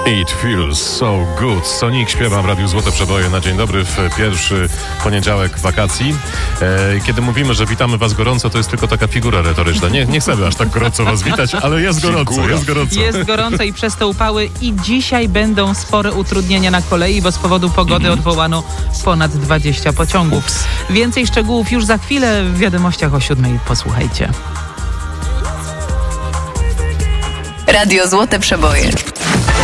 It feels so good. Sonic śpiewa w Radiu Złote Przeboje na dzień dobry w pierwszy poniedziałek wakacji. Kiedy mówimy, że witamy was gorąco, to jest tylko taka figura retoryczna. Nie chcemy aż tak gorąco was witać, ale jest gorąco, jest gorąco. Jest gorąco i przez te upały i dzisiaj będą spore utrudnienia na kolei, bo z powodu pogody odwołano ponad 20 pociągów. Więcej szczegółów już za chwilę w wiadomościach o 7:00. Posłuchajcie. Radio Złote Przeboje.